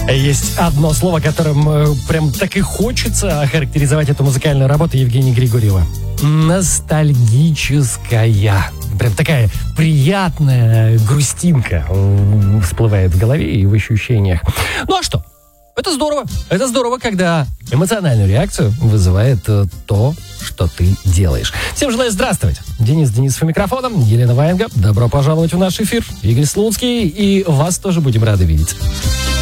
Есть одно слово, которым прям так и хочется охарактеризовать эту музыкальную работу Евгения Григорьева. Ностальгическая. Прям такая приятная грустинка всплывает в голове и в ощущениях. Ну а что? Это здорово. Это здорово, когда эмоциональную реакцию вызывает то, что ты делаешь. Всем желаю здравствовать. Денис Денисов у микрофона, Елена Ваенга. Добро пожаловать в наш эфир. Игорь Слуцкий. И вас тоже будем рады видеть.